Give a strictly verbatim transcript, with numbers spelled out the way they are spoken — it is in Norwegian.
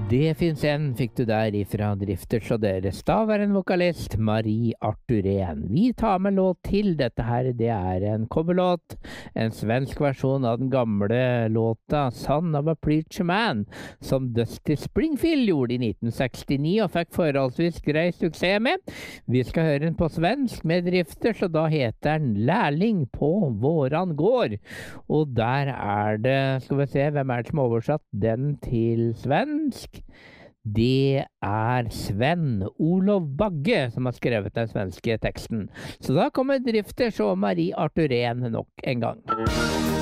Det finnes en, fikk du der ifra Drifters og deres daværende vokalist Marie Arthurén. Vi tar med låt til. Dette her, det er en coverlåt, en svensk versjon av den gamle låta Son of a Preacher Man, som Dusty Springfield gjorde i nitten sekstini og fikk forholdsvis grei suksess med. Vi skal høre den på svensk med Drifters, og da heter den Lærling på våran gård. Og der er det, skal vi se, hvem er det som har oversatt den til svensk? Det er Sven Olof Bagge som har skrevet den svenske teksten. Så da kommer Drifters og Marie Arthurén nok en gang.